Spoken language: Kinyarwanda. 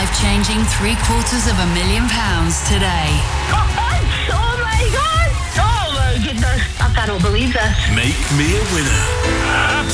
life-changing £750,000 today. Oh my God! Oh my goodness! I cannot believe this. Make me a winner.